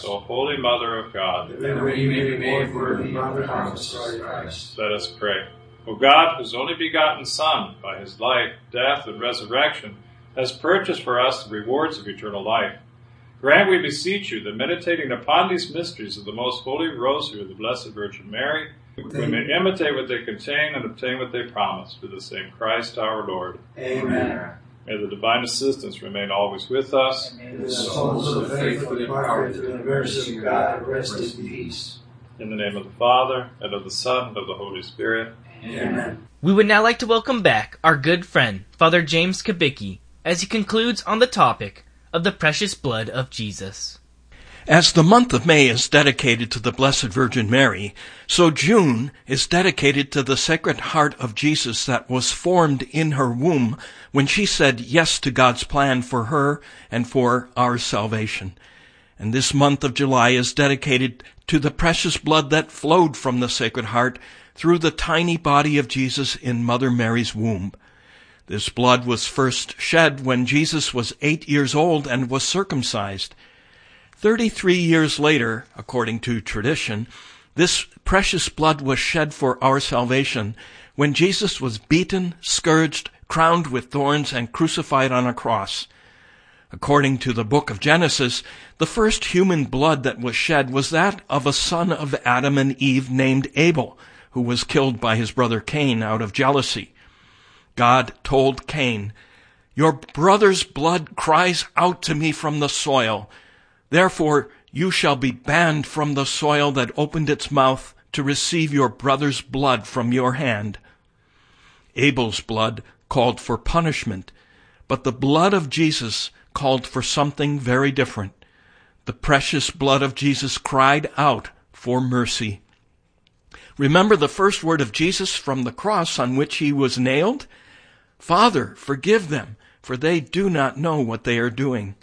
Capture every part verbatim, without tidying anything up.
us, O Holy Mother of God, that we may be made worthy of the promise of Christ. Let us pray. O God, whose only begotten Son, by his life, death, and resurrection, has purchased for us the rewards of eternal life, grant, we beseech you, that meditating upon these mysteries of the most holy rosary of the Blessed Virgin Mary, we may imitate what they contain and obtain what they promise, through the same Christ our Lord. Amen. May the divine assistance remain always with us. And the souls of the faithful departed to the mercy of God rest in peace. In the name of the Father, and of the Son, and of the Holy Spirit. Amen. We would now like to welcome back our good friend, Father James Kubicki, as he concludes on the topic of the precious blood of Jesus. As the month of May is dedicated to the Blessed Virgin Mary, so June is dedicated to the Sacred Heart of Jesus that was formed in her womb when she said yes to God's plan for her and for our salvation. And this month of July is dedicated to the precious blood that flowed from the Sacred Heart through the tiny body of Jesus in Mother Mary's womb. This blood was first shed when Jesus was eight years old and was circumcised. Thirty-three years later, according to tradition, this precious blood was shed for our salvation when Jesus was beaten, scourged, crowned with thorns, and crucified on a cross. According to the book of Genesis, the first human blood that was shed was that of a son of Adam and Eve named Abel, who was killed by his brother Cain out of jealousy. God told Cain, "Your brother's blood cries out to me from the soil. Therefore you shall be banned from the soil that opened its mouth to receive your brother's blood from your hand." Abel's blood called for punishment, but the blood of Jesus called for something very different. The precious blood of Jesus cried out for mercy. Remember the first word of Jesus from the cross on which he was nailed? "Father, forgive them, for they do not know what they are doing."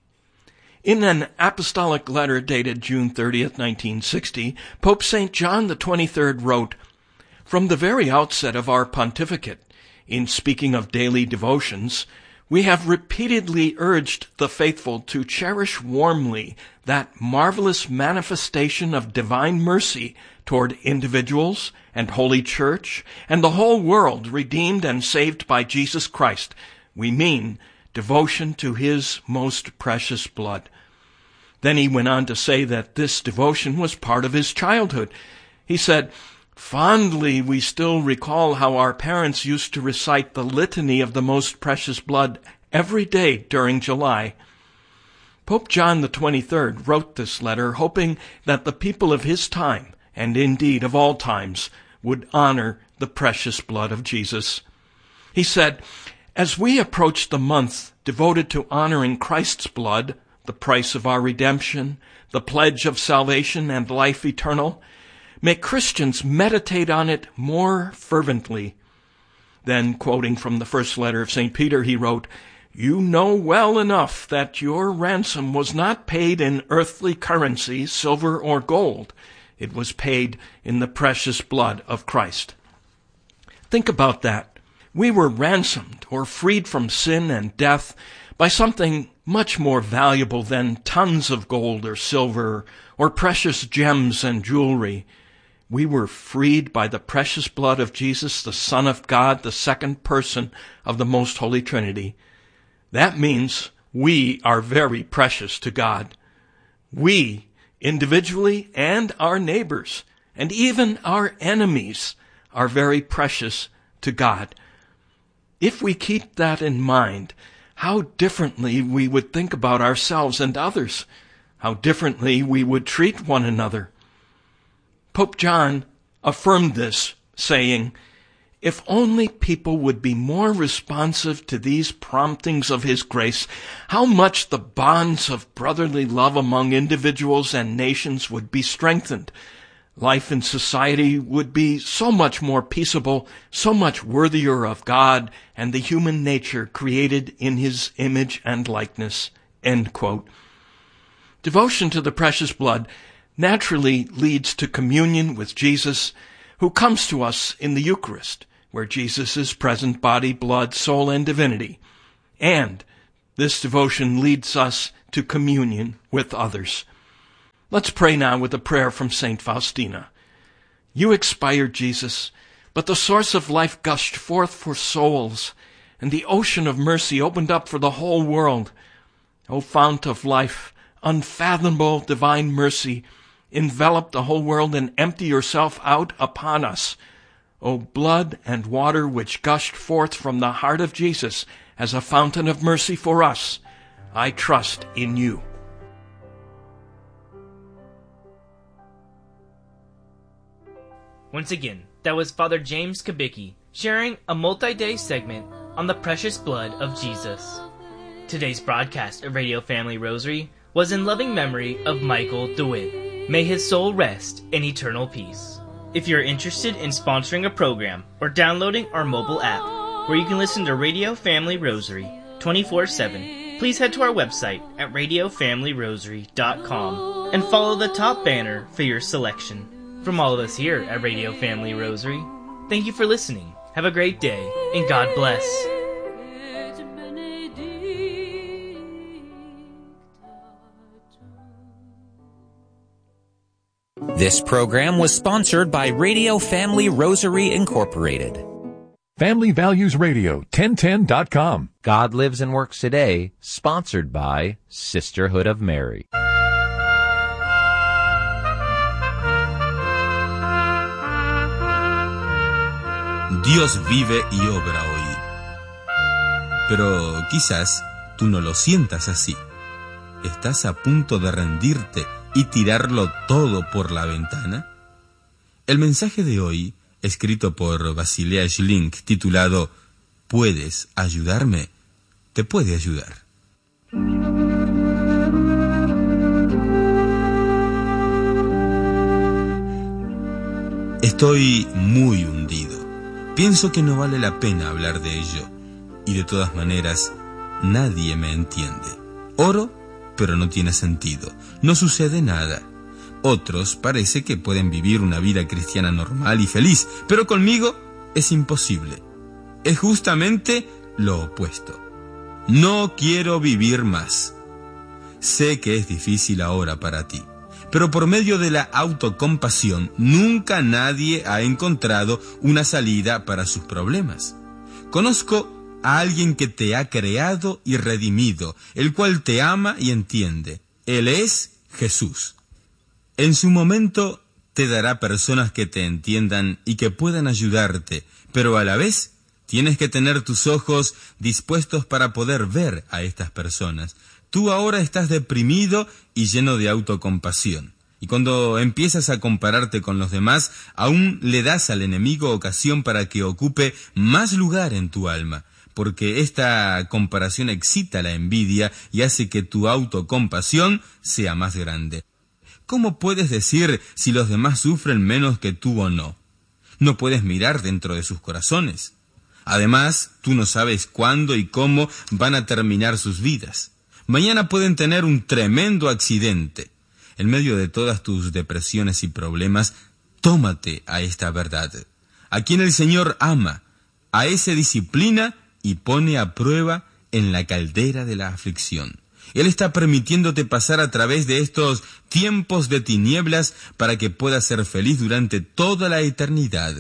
In an apostolic letter dated June thirtieth, nineteen sixty, Pope Saint John the twenty-third wrote, "From the very outset of our pontificate, in speaking of daily devotions, we have repeatedly urged the faithful to cherish warmly that marvelous manifestation of divine mercy toward individuals and Holy Church and the whole world redeemed and saved by Jesus Christ. We mean devotion to his most precious blood." Then he went on to say that this devotion was part of his childhood. He said, "Fondly we still recall how our parents used to recite the litany of the most precious blood every day during July." Pope John the twenty-third wrote this letter hoping that the people of his time, and indeed of all times, would honor the precious blood of Jesus. He said, "As we approach the month devoted to honoring Christ's blood, the price of our redemption, the pledge of salvation and life eternal, may Christians meditate on it more fervently." Then, quoting from the first letter of Saint Peter, he wrote, "You know well enough that your ransom was not paid in earthly currency, silver or gold. It was paid in the precious blood of Christ." Think about that. We were ransomed or freed from sin and death by something much more valuable than tons of gold or silver or precious gems and jewelry. We were freed by the precious blood of Jesus, the Son of God, the second person of the Most Holy Trinity. That means we are very precious to God. We, individually and our neighbors, and even our enemies, are very precious to God. If we keep that in mind, how differently we would think about ourselves and others, how differently we would treat one another. Pope John affirmed this, saying, "If only people would be more responsive to these promptings of his grace, how much the bonds of brotherly love among individuals and nations would be strengthened. Life in society would be so much more peaceable, so much worthier of God and the human nature created in his image and likeness." End quote. Devotion to the precious blood naturally leads to communion with Jesus, who comes to us in the Eucharist, where Jesus is present body, blood, soul, and divinity. And this devotion leads us to communion with others. Let's pray now with a prayer from Saint Faustina. You expired, Jesus, but the source of life gushed forth for souls, and the ocean of mercy opened up for the whole world. O fount of life, unfathomable divine mercy, envelop the whole world and empty yourself out upon us. O blood and water which gushed forth from the heart of Jesus as a fountain of mercy for us, I trust in you. Once again, that was Father James Kubicki sharing a multi-day segment on the precious blood of Jesus. Today's broadcast of Radio Family Rosary was in loving memory of Michael DeWitt. May his soul rest in eternal peace. If you're interested in sponsoring a program or downloading our mobile app where you can listen to Radio Family Rosary twenty-four seven, please head to our website at radio family rosary dot com and follow the top banner for your selection. From all of us here at Radio Family Rosary, thank you for listening. Have a great day, and God bless. This program was sponsored by Radio Family Rosary Incorporated. Family Values Radio, ten ten dot com. God Lives and Works Today, sponsored by Sisterhood of Mary. Dios vive y obra hoy. Pero quizás tú no lo sientas así. ¿Estás a punto de rendirte y tirarlo todo por la ventana? El mensaje de hoy, escrito por Basilea Schlink, titulado ¿Puedes ayudarme?, te puede ayudar. Estoy muy hundido. Pienso que no vale la pena hablar de ello, y de todas maneras, nadie me entiende. Oro, pero no tiene sentido. No sucede nada. Otros parece que pueden vivir una vida cristiana normal y feliz, pero conmigo es imposible. Es justamente lo opuesto. No quiero vivir más. Sé que es difícil ahora para ti, pero por medio de la autocompasión, nunca nadie ha encontrado una salida para sus problemas. Conozco a alguien que te ha creado y redimido, el cual te ama y entiende. Él es Jesús. En su momento te dará personas que te entiendan y que puedan ayudarte, pero a la vez tienes que tener tus ojos dispuestos para poder ver a estas personas. Tú ahora estás deprimido y lleno de autocompasión. Y cuando empiezas a compararte con los demás, aún le das al enemigo ocasión para que ocupe más lugar en tu alma, porque esta comparación excita la envidia y hace que tu autocompasión sea más grande. ¿Cómo puedes decir si los demás sufren menos que tú o no? No puedes mirar dentro de sus corazones. Además, tú no sabes cuándo y cómo van a terminar sus vidas. Mañana pueden tener un tremendo accidente. En medio de todas tus depresiones y problemas, tómate a esta verdad. A quien el Señor ama, a ese disciplina y pone a prueba en la caldera de la aflicción. Él está permitiéndote pasar a través de estos tiempos de tinieblas para que puedas ser feliz durante toda la eternidad.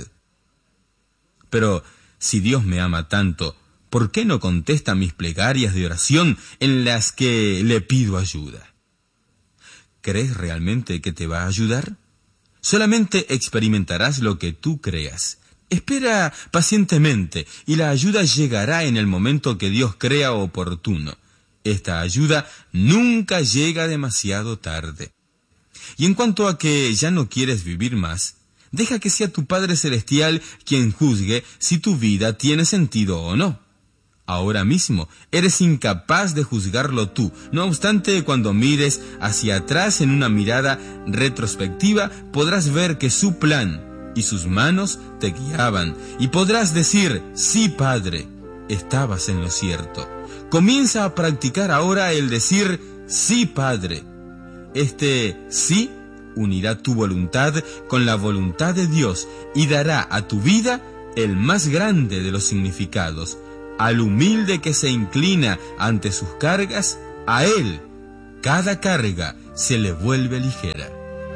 Pero si Dios me ama tanto, ¿por qué no contesta mis plegarias de oración en las que le pido ayuda? ¿Crees realmente que te va a ayudar? Solamente experimentarás lo que tú creas. Espera pacientemente y la ayuda llegará en el momento que Dios crea oportuno. Esta ayuda nunca llega demasiado tarde. Y en cuanto a que ya no quieres vivir más, deja que sea tu Padre Celestial quien juzgue si tu vida tiene sentido o no. Ahora mismo eres incapaz de juzgarlo tú. No obstante, cuando mires hacia atrás en una mirada retrospectiva, podrás ver que su plan y sus manos te guiaban, y podrás decir, sí, Padre, estabas en lo cierto. Comienza a practicar ahora el decir, sí, Padre. Este sí unirá tu voluntad con la voluntad de Dios y dará a tu vida el más grande de los significados. Al humilde que se inclina ante sus cargas, a Él cada carga se le vuelve ligera.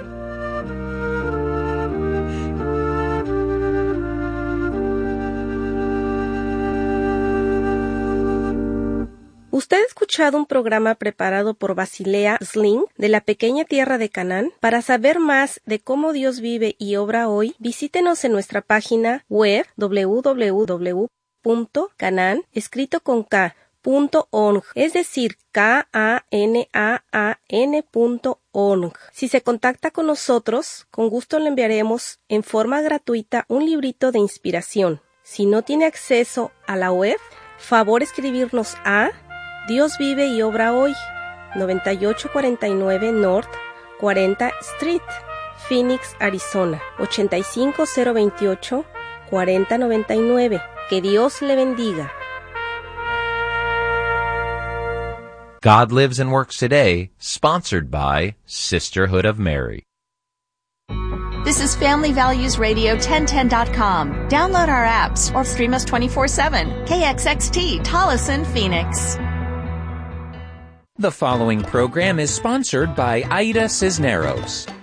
Usted ha escuchado un programa preparado por Basilea Sling de la pequeña tierra de Canaán. Para saber más de cómo Dios vive y obra hoy, visítenos en nuestra página web doble u doble u doble u punto canaan, escrito con K, punto org, es decir, K A N A A N punto org. Si se contacta con nosotros, con gusto le enviaremos en forma gratuita un librito de inspiración. Si no tiene acceso a la web, favor escribirnos a Dios vive y obra hoy, noventa y ocho cuarenta y nueve North cuarenta Street, Phoenix, Arizona, ochenta y cinco cero veintiocho cuarenta noventa y nueve. Que Dios le bendiga. God Lives and Works Today, sponsored by Sisterhood of Mary. This is Family Values Radio ten ten dot com. Download our apps or stream us twenty-four seven. K X X T, Tolleson, Phoenix. The following program is sponsored by Aida Cisneros.